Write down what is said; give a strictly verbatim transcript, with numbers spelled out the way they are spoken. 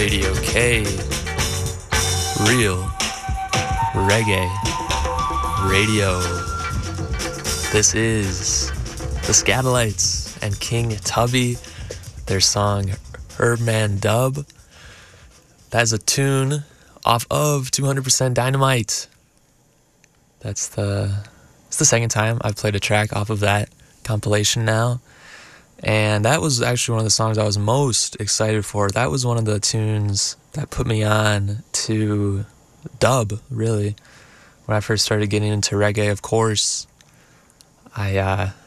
Radio K. Real Reggae Radio. This is the Skatalites and King Tubby, their song Herb Dub. That's a tune off of two hundred percent Dynamite. That's the it's the second time I've played a track off of that compilation now. And that was actually one of the songs I was most excited for. That was one of the tunes that put me on to dub, really. When I first started getting into reggae, of course, I uh,